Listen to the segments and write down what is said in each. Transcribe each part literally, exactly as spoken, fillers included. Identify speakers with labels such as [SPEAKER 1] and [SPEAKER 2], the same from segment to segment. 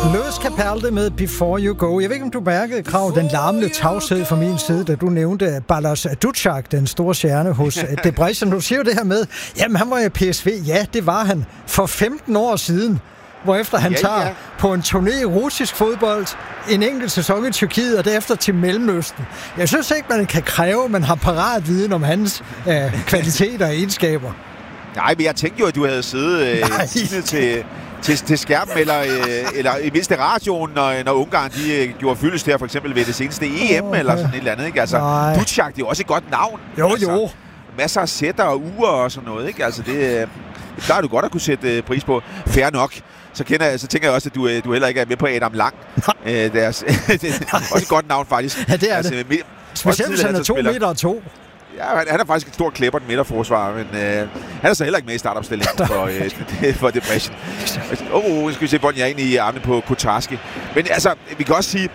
[SPEAKER 1] Louis Capaldi med Before You Go. Jeg ved ikke, om du mærkede, Krav, den larmende tavshed fra min side, da du nævnte Balázs Dušák, den store stjerne hos Debrecen. Du siger jo det her med, jamen han var i P S V. Ja, det var han for femten år siden. Hvorefter han ja, tager ja. på en turné i russisk fodbold, en enkelt sæson i Tyrkiet, og derefter til Mellemøsten. Jeg synes ikke, man kan kræve, at man har parat viden om hans øh, kvaliteter og egenskaber.
[SPEAKER 2] Nej, men jeg tænkte jo, at du havde siddet øh, til, til, til skærmen, eller, øh, eller i mindste radioen, når, når Ungarn de, øh, gjorde fyldest her, for eksempel ved det seneste E M, oh, eller sådan et eller andet. Ikke? Altså, Dušák, det er jo også et godt navn.
[SPEAKER 1] Jo,
[SPEAKER 2] altså,
[SPEAKER 1] jo.
[SPEAKER 2] Masser af sætter og uger og sådan noget. Ikke? Altså, det, det plejer du godt at kunne sætte uh, pris på. Fair nok. Så, kender jeg, så tænker jeg også, at du, du heller ikke er med på Adam Lang. Øh, det, er, det er også et godt navn, faktisk.
[SPEAKER 1] Ja, det er
[SPEAKER 2] altså,
[SPEAKER 1] det. Med, Specielt hvis han er to meter og to.
[SPEAKER 2] Ja, han, han er faktisk et stort klæber, den midterforsvar, men øh, han er så heller ikke med i startopstillingen for, øh, for Debrecen. Åh, oh, skal vi se, bolden er ind i armene på Kotarski. Men altså, vi kan også sige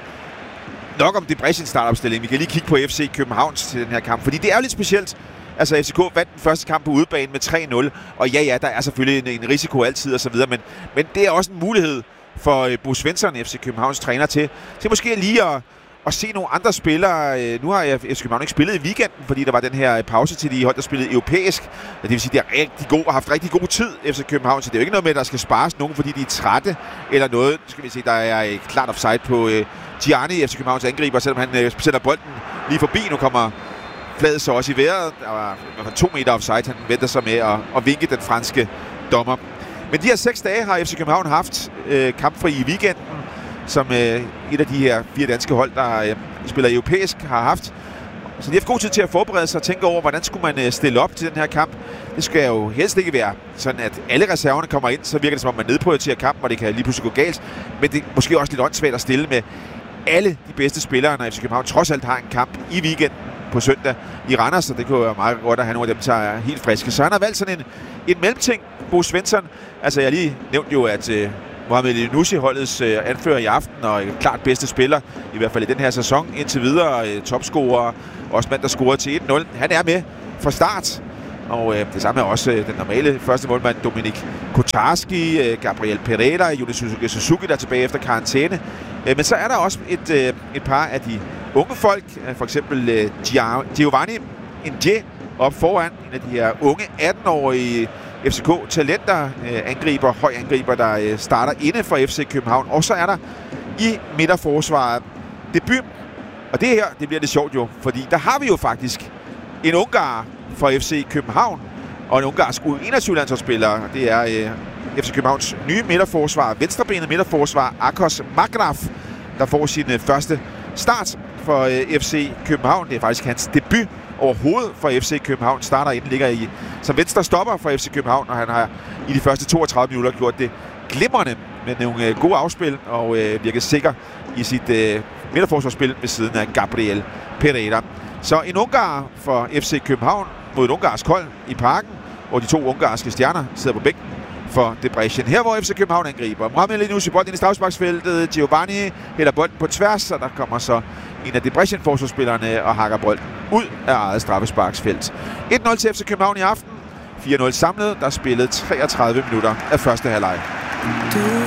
[SPEAKER 2] nok om Debrecen startopstilling. Vi kan lige kigge på F C Københavns til den her kamp, fordi det er jo lidt specielt. Altså, F C K vandt den første kamp på udebane med tre nul, og ja, ja, der er selvfølgelig en, en risiko altid og så videre, men, men det er også en mulighed for uh, Bo Svensson, F C Københavns træner, til, til måske lige at, at se nogle andre spillere. Uh, nu har F C København ikke spillet i weekenden, fordi der var den her pause til de hold, der spillede europæisk. Det vil sige, at de er rigtig gode og har haft rigtig god tid, F C København, så det er jo ikke noget med, at der skal spares nogen, fordi de er trætte eller noget. Skal vi se, der er et klart offside på uh, Gianni, F C Københavns angriber, selvom han uh, sætter bolden lige forbi. Nu kommer fladet så også i vejret. Der var i hvert fald to meter offside. Han venter sig med at, at vinke den franske dommer. Men de her seks dage har F C København haft øh, kampfri i weekenden, som øh, et af de her fire danske hold, der øh, spiller europæisk, har haft. Så de har haft god tid til at forberede sig og tænke over, hvordan skulle man øh, stille op til den her kamp. Det skal jo helst ikke være sådan, at alle reserverne kommer ind, så virker det som om, man nedprioriterer kampen, og det kan lige pludselig gå galt. Men det er måske også lidt åndssvagt at stille med alle de bedste spillere, når F C København trods alt har en kamp i weekenden på søndag i Randers, så det kunne være meget godt at have nogle af dem, der er helt friske. Så han har valgt sådan en, en mellemting, Bo Svensson. Altså, jeg lige nævnte jo, at uh, Mohamed Elyounoussi, holdets uh, anfører i aften, og uh, klart bedste spiller, i hvert fald i den her sæson indtil videre, uh, topscorer, også mand, der scorede til et nul. Han er med fra start, og uh, det samme er også uh, den normale første målmand, Dominik Kotarski, uh, Gabriel Pereira, Yusuke Suzuki, der er tilbage efter karantæne. Uh, men så er der også et, uh, et par af de unge folk, for eksempel uh, Giovanni Ndje op foran, en af de her unge atten-årige F C K-talenter, uh, angriber, høj angriber, der uh, starter inde for F C København. Og så er der i midterforsvaret debut, og det her, det bliver lidt sjovt jo, fordi der har vi jo faktisk en ungar for F C København, og en ungarsk U enogtyve-landsholdsspiller. Det er uh, F C Københavns nye midterforsvar, venstrebenet midterforsvar, Akos Magraf, der får sin uh, første start for uh, F C København. Det er faktisk hans debut overhovedet for F C København. Starter inden ligger i som venstre stopper for F C København, og han har i de første toogtredive minutter gjort det glimrende med nogle uh, gode afspil og uh, virker sikker i sit uh, midterforsvarsspil ved siden af Gabriel Pereira. Så en ungar for F C København mod et ungarsk hold i Parken, hvor de to ungarske stjerner sidder på bænken for Debrecen. Her hvor F C København angriber. Mohamed Elyounoussi bolden ind i straffesparksfeltet. Giovanni hælder bolden på tværs, og der kommer så en af Debrecen-forsvarsspillerne og hakker bolden ud af eget straffesparksfelt. et nul til F C København i aften. fire nul samlet. Der er spillet treogtredive minutter af første halvleg.